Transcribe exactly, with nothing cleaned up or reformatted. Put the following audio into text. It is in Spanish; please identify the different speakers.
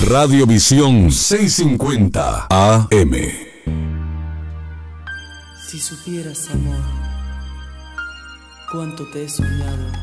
Speaker 1: Radiovisión seiscientos cincuenta A M.
Speaker 2: Si supieras, amor, cuánto te he soñado.